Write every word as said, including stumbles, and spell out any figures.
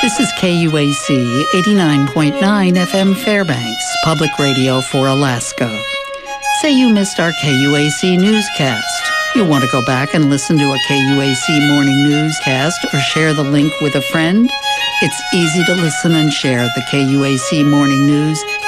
This is K U A C eighty-nine point nine F M Fairbanks, public radio for Alaska. Say you missed our K U A C newscast. You want to go back and listen to a K U A C morning newscast or share the link with a friend? It's easy to listen and share the K U A C morning news